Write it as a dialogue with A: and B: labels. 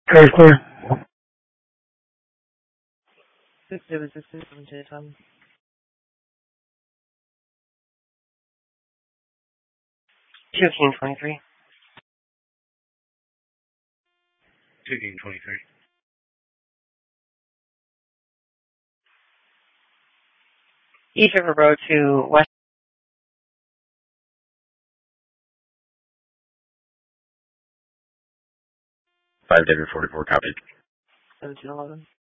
A: Very clear.
B: Six David 6 time.
C: 1523.
D: 1523.
C: East River Road to West.
D: 5 David 44, copy.
B: 1711.